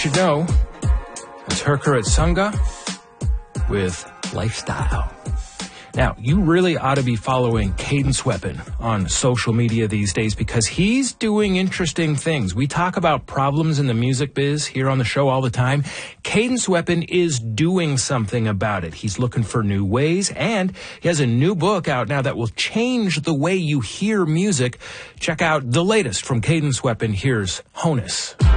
should know, it's Herker Sunga with Lifestyle. Now, you really ought to be following Cadence Weapon on social media these days because he's doing interesting things. We talk about problems in the music biz here on the show all the time. Cadence Weapon is doing something about it. He's looking for new ways, and he has a new book out now that will change the way you hear music. Check out the latest from Cadence Weapon. Here's Honus.